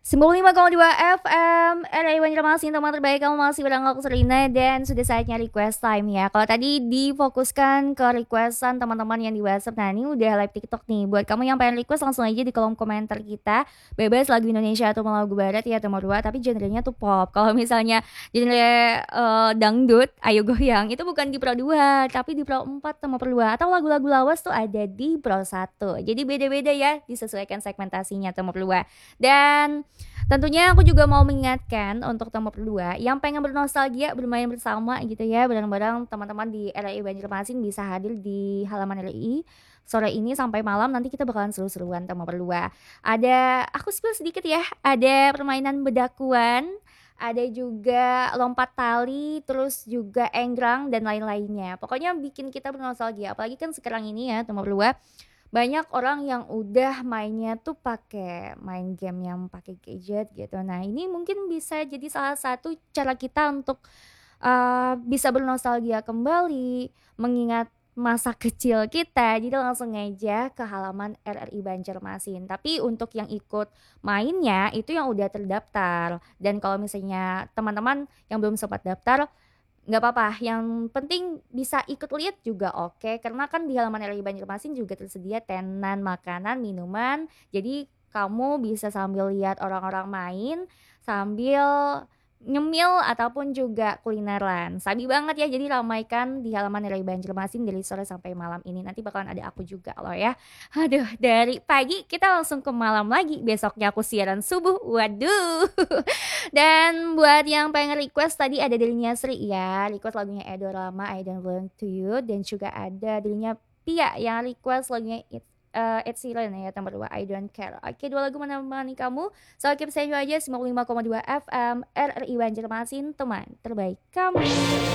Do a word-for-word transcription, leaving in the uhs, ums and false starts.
sembilan puluh lima koma dua F M R A I Banjarmasin, teman terbaik kamu masih bareng aku Serina dan sudah saatnya request time ya. Kalau tadi difokuskan ke requestan teman-teman yang di WhatsApp, nah ini udah live TikTok nih. Buat kamu yang pengen request langsung aja di kolom komentar kita. Bebas lagu Indonesia atau lagu barat ya nomor dua, tapi genrenya tuh pop. Kalau misalnya genre eh, dangdut, ayo goyang itu bukan di Pro dua, tapi di Pro empat sama Pro dua, atau lagu-lagu lawas tuh ada di Pro satu. Jadi beda-beda ya, disesuaikan segmentasinya nomor dua. Dan tentunya aku juga mau mengingatkan untuk tamu berdua yang pengen bernostalgia bermain bersama gitu ya bareng-bareng teman-teman di R I Banjarmasin bisa hadir di halaman R I sore ini sampai malam, nanti kita bakalan seru-seruan tamu berdua. Ada aku spill sedikit ya, ada permainan bedakuan, ada juga lompat tali, terus juga enggrang dan lain-lainnya. Pokoknya bikin kita bernostalgia. Apalagi kan sekarang ini ya tamu berdua banyak orang yang udah mainnya tuh pakai main game yang pakai gadget gitu. Nah, ini mungkin bisa jadi salah satu cara kita untuk uh, bisa bernostalgia kembali, mengingat masa kecil kita. Jadi langsung aja ke halaman R R I Banjarmasin. Tapi untuk yang ikut mainnya itu yang udah terdaftar. Dan kalau misalnya teman-teman yang belum sempat daftar, nggak apa-apa, yang penting bisa ikut lihat juga oke, karena kan di halaman R I Banjarmasin juga tersedia tenan makanan, minuman. Jadi kamu bisa sambil lihat orang-orang main, sambil nyemil ataupun juga kulineran. Sabi banget ya, jadi ramaikan di halaman R I Banjarmasin dari sore sampai malam ini. Nanti bakalan ada aku juga loh ya. Aduh, dari pagi kita langsung ke malam lagi. Besoknya aku siaran subuh. Waduh. Dan buat yang pengen request tadi ada dirinya Sri ya, request lagunya Edo Rama I Don't Belong to You, dan juga ada dirinya Pia yang request lagunya It, uh, Ed Sheeran ya, nomor dua I Don't Care. Oke, dua lagu menemani kamu. So keep stay aja sembilan puluh lima koma dua F M R R I Banjarmasin, teman terbaik kamu.